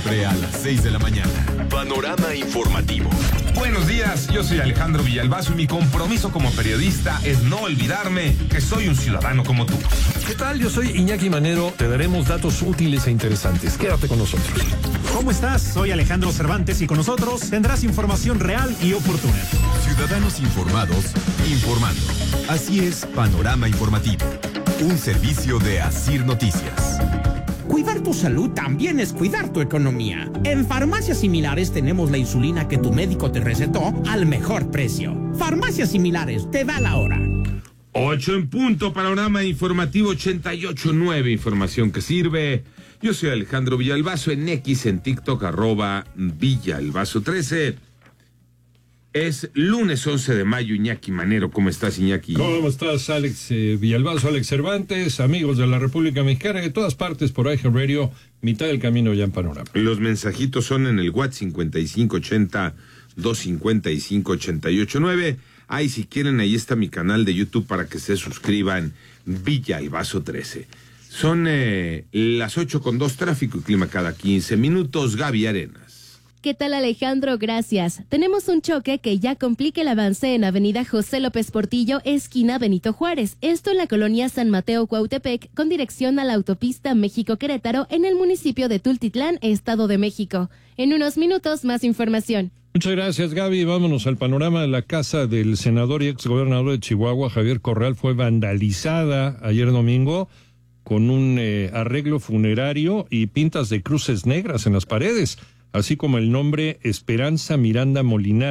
Siempre a las 6 de la mañana. Panorama informativo. Buenos días, yo soy Alejandro Villalbazo y mi compromiso como periodista es no olvidarme que soy un ciudadano como tú. ¿Qué tal? Yo soy Iñaki Manero. Te daremos datos útiles e interesantes. Quédate con nosotros. ¿Cómo estás? Soy Alejandro Cervantes y con nosotros tendrás información real y oportuna. Ciudadanos informados, informando. Así es, Panorama Informativo. Un servicio de Asir Noticias. Cuidar tu salud también es cuidar tu economía. En Farmacias Similares tenemos la insulina que tu médico te recetó al mejor precio. Farmacias Similares, te da la hora. 8 en punto, Panorama Informativo 88.9, información que sirve. Yo soy Alejandro Villalbazo, en X, en TikTok, @Villalbazo13. Es lunes 11 de mayo, Iñaki Manero. ¿Cómo estás, Iñaki? ¿Cómo estás, Alex Villalbazo, Alex Cervantes, amigos de la República Mexicana, de todas partes por iHeart Radio, mitad del camino ya en Panorama? Los mensajitos son en el WhatsApp 5580-255-889. Ay, si quieren, ahí está mi canal de YouTube para que se suscriban, Villalbazo13. Son las 8:02, tráfico y clima cada 15 minutos. Gaby Arenas. ¿Qué tal, Alejandro? Gracias. Tenemos un choque que ya complica el avance en Avenida José López Portillo, esquina Benito Juárez. Esto en la colonia San Mateo Cuautepec, con dirección a la autopista México-Querétaro, en el municipio de Tultitlán, Estado de México. En unos minutos, más información. Muchas gracias, Gaby. Vámonos al panorama. La casa del senador y exgobernador de Chihuahua, Javier Corral, fue vandalizada ayer domingo con un arreglo funerario y pintas de cruces negras en las paredes, así como el nombre Esperanza Miranda Molinar.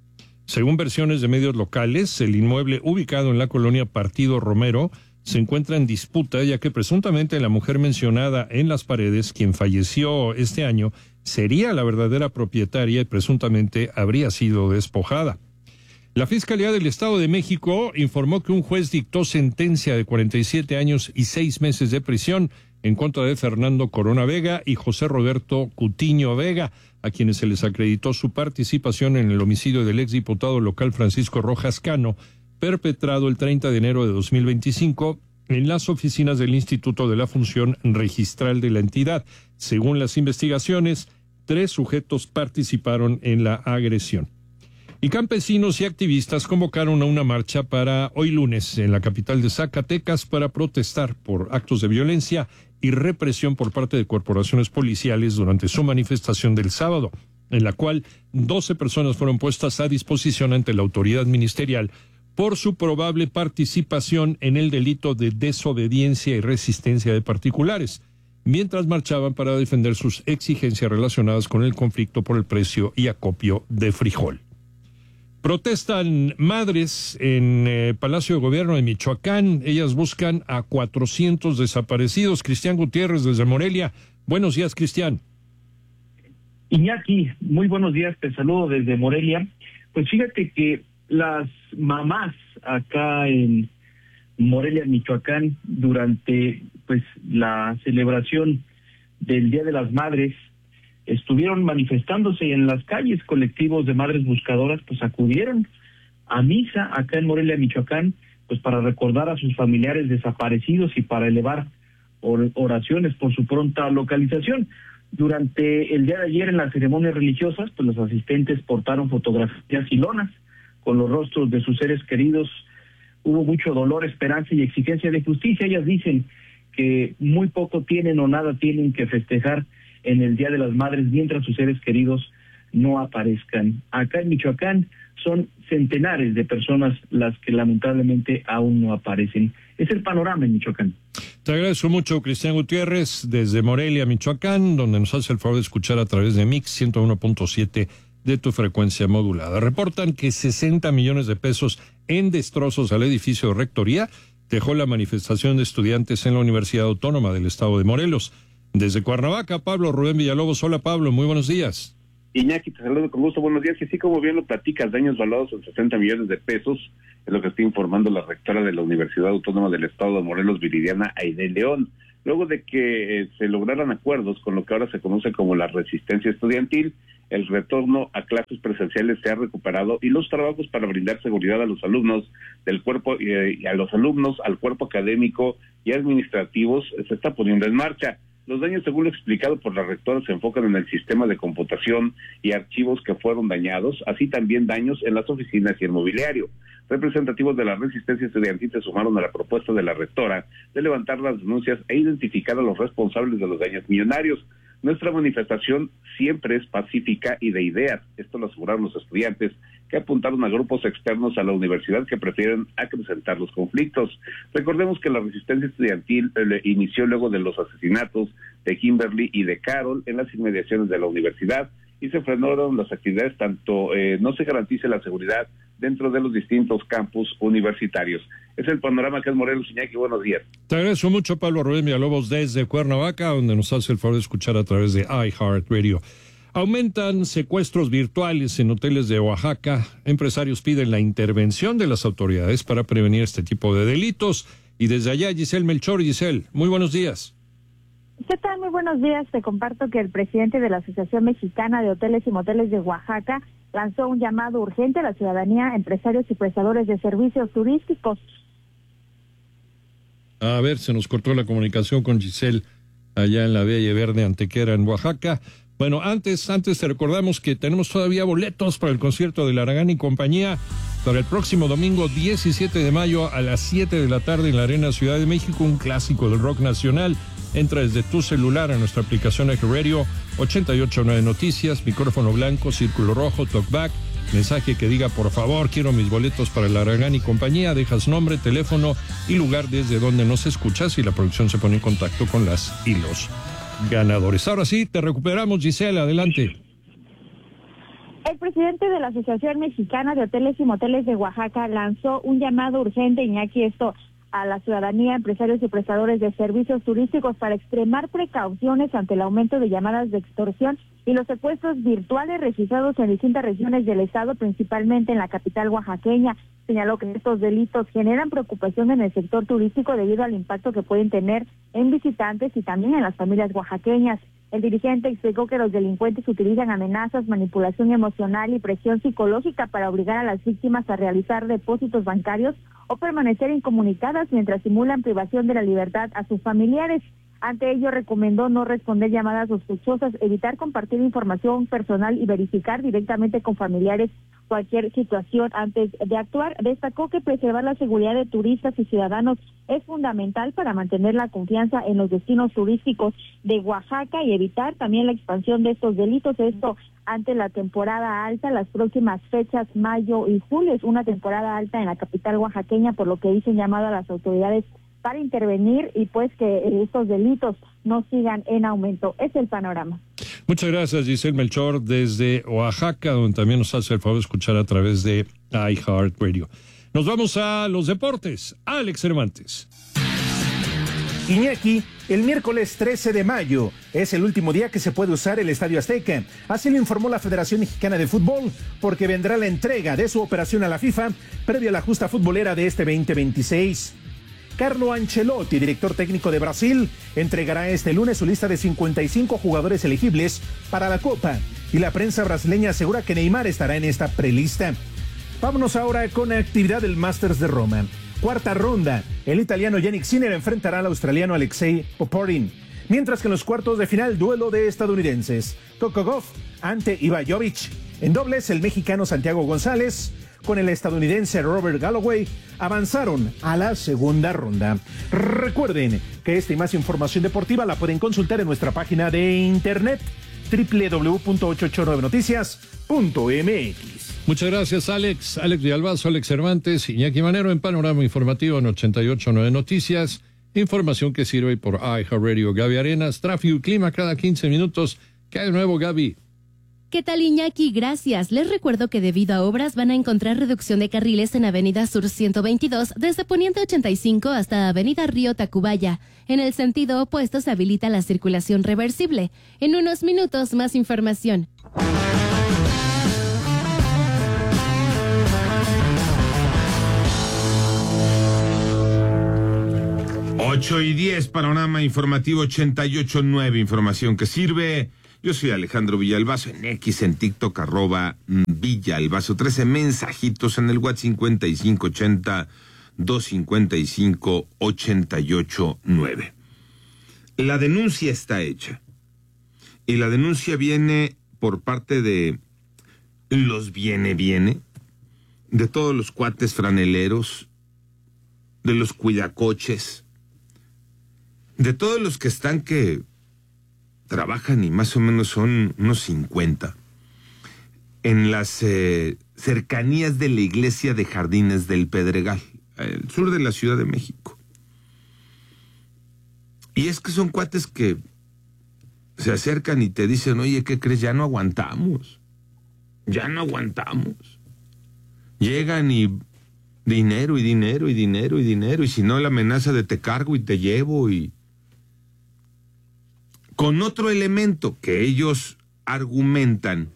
Según versiones de medios locales, el inmueble ubicado en la colonia Partido Romero se encuentra en disputa, ya que presuntamente la mujer mencionada en las paredes, quien falleció este año, sería la verdadera propietaria y presuntamente habría sido despojada. La Fiscalía del Estado de México informó que un juez dictó sentencia de 47 años y 6 meses de prisión en contra de Fernando Corona Vega y José Roberto Cutiño Vega, a quienes se les acreditó su participación en el homicidio del exdiputado local Francisco Rojas Cano, perpetrado el 30 de enero de 2025 en las oficinas del Instituto de la Función Registral de la entidad. Según las investigaciones, 3 sujetos participaron en la agresión. Y campesinos y activistas convocaron a una marcha para hoy lunes en la capital de Zacatecas para protestar por actos de violencia y represión por parte de corporaciones policiales durante su manifestación del sábado, en la cual 12 personas fueron puestas a disposición ante la autoridad ministerial por su probable participación en el delito de desobediencia y resistencia de particulares, mientras marchaban para defender sus exigencias relacionadas con el conflicto por el precio y acopio de frijol. Protestan madres en Palacio de Gobierno de Michoacán. Ellas buscan a 400 desaparecidos. Cristian Gutiérrez desde Morelia. Buenos días, Cristian. Iñaki, muy buenos días. Te saludo desde Morelia. Pues fíjate que las mamás acá en Morelia, Michoacán, durante pues la celebración del Día de las Madres, estuvieron manifestándose en las calles. Colectivos de madres buscadoras pues acudieron a misa acá en Morelia, Michoacán, pues para recordar a sus familiares desaparecidos y para elevar oraciones por su pronta localización. Durante el día de ayer en las ceremonias religiosas, pues los asistentes portaron fotografías y lonas con los rostros de sus seres queridos. Hubo mucho dolor, esperanza y exigencia de justicia. Ellas dicen que muy poco tienen o nada tienen que festejar en el Día de las Madres mientras sus seres queridos no aparezcan. Acá en Michoacán son centenares de personas las que lamentablemente aún no aparecen. Es el panorama en Michoacán. Te agradezco mucho, Cristian Gutiérrez, desde Morelia, Michoacán, donde nos hace el favor de escuchar a través de Mix 101.7 de tu frecuencia modulada. Reportan que 60 millones de pesos en destrozos al edificio de rectoría dejó la manifestación de estudiantes en la Universidad Autónoma del Estado de Morelos. Desde Cuernavaca, Pablo Rubén Villalobos. Hola, Pablo, muy buenos días. Iñaki, te saludo con gusto, buenos días. Y así como bien lo platicas, daños valuados en 60 millones de pesos, es lo que está informando la rectora de la Universidad Autónoma del Estado de Morelos, Viridiana Aide León, luego de que se lograran acuerdos con lo que ahora se conoce como la resistencia estudiantil. El retorno a clases presenciales se ha recuperado y los trabajos para brindar seguridad a los alumnos del cuerpo y a los alumnos, al cuerpo académico y administrativos se está poniendo en marcha. Los daños, según lo explicado por la rectora, se enfocan en el sistema de computación y archivos que fueron dañados, así también daños en las oficinas y el mobiliario. Representativos de la resistencia estudiantil se sumaron a la propuesta de la rectora de levantar las denuncias e identificar a los responsables de los daños millonarios. Nuestra manifestación siempre es pacífica y de ideas. Esto lo aseguraron los estudiantes, que apuntaron a grupos externos a la universidad que prefieren acrecentar los conflictos. Recordemos que la resistencia estudiantil inició luego de los asesinatos de Kimberly y de Carol en las inmediaciones de la universidad, y se frenaron las actividades tanto no se garantice la seguridad dentro de los distintos campus universitarios. Es el panorama que es Morelos. Iñaki, buenos días. Te agradezco mucho, Pablo Rubén Villalobos, desde Cuernavaca, donde nos hace el favor de escuchar a través de iHeartRadio. Aumentan secuestros virtuales en hoteles de Oaxaca. Empresarios piden la intervención de las autoridades para prevenir este tipo de delitos. Y desde allá, Giselle Melchor. Giselle, muy buenos días. ¿Qué tal? Muy buenos días. Te comparto que el presidente de la Asociación Mexicana de Hoteles y Moteles de Oaxaca lanzó un llamado urgente a la ciudadanía, empresarios y prestadores de servicios turísticos. A ver, se nos cortó la comunicación con Giselle allá en la Valle Verde Antequera, en Oaxaca. Bueno, antes te recordamos que tenemos todavía boletos para el concierto de Laragán y compañía para el próximo domingo 17 de mayo a las 7 de la tarde en la Arena Ciudad de México, un clásico del rock nacional. Entra desde tu celular a nuestra aplicación iHeartRadio, 889 Noticias, micrófono blanco, círculo rojo, talkback, mensaje que diga por favor quiero mis boletos para Laragán y compañía, dejas nombre, teléfono y lugar desde donde nos escuchas y la producción se pone en contacto con las y los ganadores. Ahora sí, te recuperamos, Gisela, adelante. El presidente de la Asociación Mexicana de Hoteles y Moteles de Oaxaca lanzó un llamado urgente, Iñaki, a la ciudadanía, empresarios y prestadores de servicios turísticos para extremar precauciones ante el aumento de llamadas de extorsión y los secuestros virtuales registrados en distintas regiones del estado, principalmente en la capital oaxaqueña. Señaló que estos delitos generan preocupación en el sector turístico debido al impacto que pueden tener en visitantes y también en las familias oaxaqueñas. El dirigente explicó que los delincuentes utilizan amenazas, manipulación emocional y presión psicológica para obligar a las víctimas a realizar depósitos bancarios o permanecer incomunicadas mientras simulan privación de la libertad a sus familiares. Ante ello, recomendó no responder llamadas sospechosas, evitar compartir información personal y verificar directamente con familiares cualquier situación antes de actuar. Destacó que preservar la seguridad de turistas y ciudadanos es fundamental para mantener la confianza en los destinos turísticos de Oaxaca y evitar también la expansión de estos delitos. Esto ante la temporada alta, las próximas fechas, mayo y julio, es una temporada alta en la capital oaxaqueña, por lo que dicen llamado a las autoridades para intervenir y pues que estos delitos no sigan en aumento. Es el panorama. Muchas gracias, Giselle Melchor, desde Oaxaca, donde también nos hace el favor de escuchar a través de iHeartRadio. Nos vamos a los deportes. Alex Cervantes. Iñaki, el miércoles 13 de mayo es el último día que se puede usar el Estadio Azteca. Así lo informó la Federación Mexicana de Fútbol, porque vendrá la entrega de su operación a la FIFA previa a la justa futbolera de este 2026. Carlo Ancelotti, director técnico de Brasil, entregará este lunes su lista de 55 jugadores elegibles para la Copa, y la prensa brasileña asegura que Neymar estará en esta prelista. Vámonos ahora con la actividad del Masters de Roma. Cuarta ronda, el italiano Jannik Sinner enfrentará al australiano Alexei Popyrin, mientras que en los cuartos de final, duelo de estadounidenses, Coco Gauff ante Ivan Jovic. En dobles, el mexicano Santiago González con el estadounidense Robert Galloway avanzaron a la segunda ronda. Recuerden que esta y más información deportiva la pueden consultar en nuestra página de internet www.889noticias.mx. Muchas gracias, Alex. Alex Villalbazo, Alex Cervantes, Iñaki Manero en Panorama Informativo en 889 Noticias. Información que sirve por iHeartRadio. Gaby Arenas, tráfico y clima cada 15 minutos. ¿Qué hay de nuevo, Gaby? ¿Qué tal, Iñaki? Gracias. Les recuerdo que debido a obras van a encontrar reducción de carriles en Avenida Sur 122 desde Poniente 85 hasta Avenida Río Tacubaya. En el sentido opuesto se habilita la circulación reversible. En unos minutos más información. Ocho y 10, Panorama Informativo 88.9, información que sirve. Yo soy Alejandro Villalbazo, en X, en TikTok, @Villalbazo 13, mensajitos en el WhatsApp 5580-255-889. La denuncia está hecha. Y la denuncia viene por parte de los viene, de todos los cuates franeleros, de los cuidacoches, de todos los que están que trabajan y más o menos son unos 50, en las cercanías de la iglesia de Jardines del Pedregal, al sur de la Ciudad de México. Y es que son cuates que se acercan y te dicen, oye, ¿qué crees? Ya no aguantamos. Llegan y dinero, y si no la amenaza de te cargo y te llevo, y con otro elemento que ellos argumentan,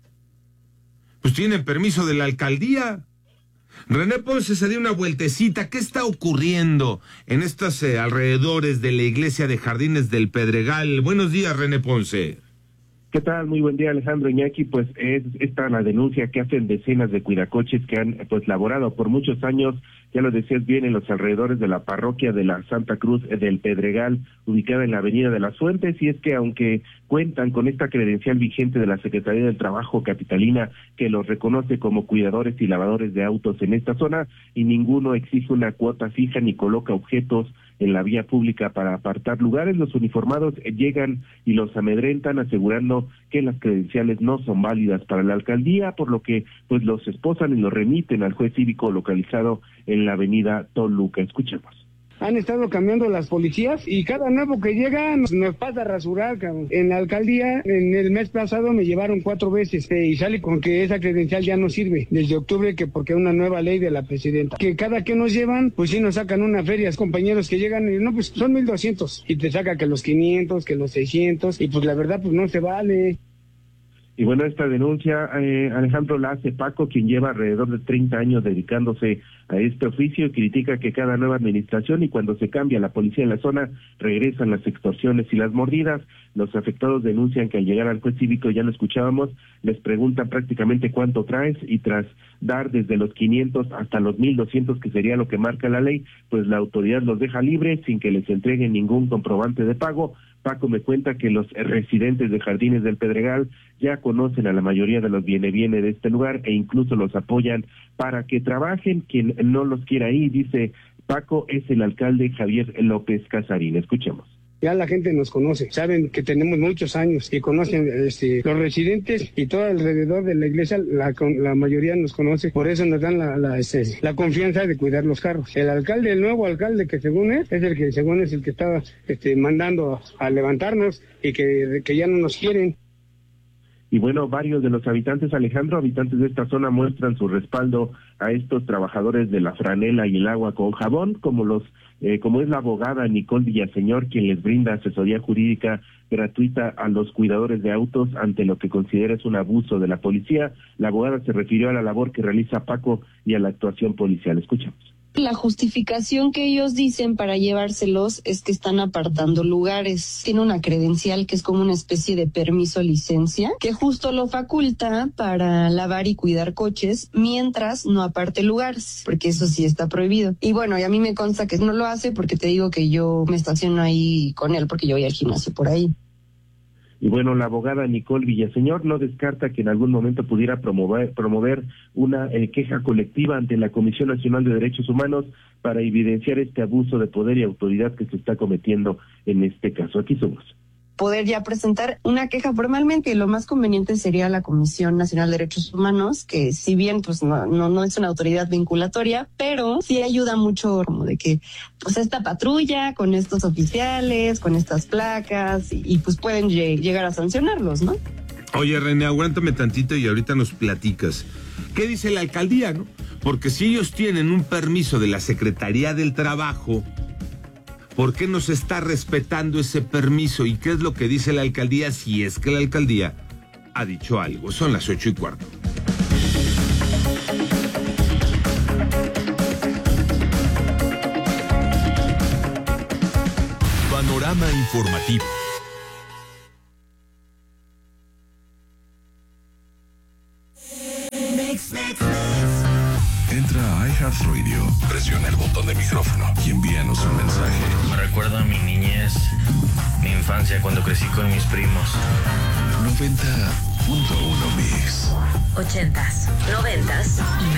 pues tienen permiso de la alcaldía. René Ponce se dio una vueltecita. ¿Qué está ocurriendo en estos alrededores de la iglesia de Jardines del Pedregal? Buenos días, René Ponce. ¿Qué tal? Muy buen día, Alejandro Iñaki. Pues es esta la denuncia que hacen decenas de cuidacoches que han laborado por muchos años, ya lo decías bien, en los alrededores de la parroquia de la Santa Cruz del Pedregal, ubicada en la Avenida de las Fuentes, y es que aunque cuentan con esta credencial vigente de la Secretaría del Trabajo capitalina que los reconoce como cuidadores y lavadores de autos en esta zona, y ninguno exige una cuota fija ni coloca objetos en la vía pública para apartar lugares, los uniformados llegan y los amedrentan asegurando que las credenciales no son válidas para la alcaldía, por lo que pues los esposan y los remiten al juez cívico localizado en la avenida Toluca. Escuchemos. Han estado cambiando las policías y cada nuevo que llega nos pasa a rasurar, cabrón. En la alcaldía, en el mes pasado me llevaron 4 veces y sale con que esa credencial ya no sirve desde octubre, que porque una nueva ley de la presidenta. Que cada que nos llevan, pues sí nos sacan una feria. Compañeros que llegan y no, pues son 1,200 y te saca que los 500, que los 600 y pues la verdad pues no se vale. Y bueno, esta denuncia, Alejandro, la hace Paco, quien lleva alrededor de 30 años dedicándose a este oficio, y critica que cada nueva administración y cuando se cambia la policía en la zona, regresan las extorsiones y las mordidas. Los afectados denuncian que al llegar al juez cívico, ya lo escuchábamos, les preguntan prácticamente cuánto traes, y tras dar desde los 500 hasta los 1,200, que sería lo que marca la ley, pues la autoridad los deja libres sin que les entreguen ningún comprobante de pago. Paco me cuenta que los residentes de Jardines del Pedregal ya conocen a la mayoría de los viene de este lugar e incluso los apoyan para que trabajen. Quien no los quiera ir, dice Paco, es el alcalde Javier López Casarín. Escuchemos. Ya la gente nos conoce, saben que tenemos muchos años y conocen los residentes y todo alrededor de la iglesia, la mayoría nos conoce, por eso nos dan la confianza de cuidar los carros. El alcalde, el nuevo alcalde que según es el que estaba mandando a levantarnos y que ya no nos quieren. Y bueno, varios de los habitantes, Alejandro, habitantes de esta zona, muestran su respaldo a estos trabajadores de la franela y el agua con jabón, como es la abogada Nicole Villaseñor, quien les brinda asesoría jurídica gratuita a los cuidadores de autos ante lo que considera es un abuso de la policía. La abogada se refirió a la labor que realiza Paco y a la actuación policial. Escuchamos. La justificación que ellos dicen para llevárselos es que están apartando lugares. Tiene una credencial que es como una especie de permiso licencia, que justo lo faculta para lavar y cuidar coches mientras no aparte lugares, porque eso sí está prohibido. Y bueno, y a mí me consta que no lo hace porque te digo que yo me estaciono ahí con él porque yo voy al gimnasio por ahí. Y bueno, la abogada Nicole Villaseñor no descarta que en algún momento pudiera promover una queja colectiva ante la Comisión Nacional de Derechos Humanos para evidenciar este abuso de poder y autoridad que se está cometiendo en este caso. Aquí somos. Poder ya presentar una queja formalmente, y lo más conveniente sería la Comisión Nacional de Derechos Humanos, que si bien pues no es una autoridad vinculatoria, pero sí ayuda mucho como de que pues esta patrulla con estos oficiales, con estas placas y pues pueden llegar a sancionarlos, ¿no? Oye, René, aguántame tantito y ahorita nos platicas. ¿Qué dice la alcaldía, no? Porque si ellos tienen un permiso de la Secretaría del Trabajo, ¿por qué no se está respetando ese permiso? ¿Y qué es lo que dice la alcaldía, si es que la alcaldía ha dicho algo? Son las 8:15. Panorama informativo. Entra a iHeartRadio, presiona el botón de micrófono y envíanos un mensaje. Me recuerda a mi niñez, mi infancia cuando crecí con mis primos. 90.1 Mix. 80s, 90s y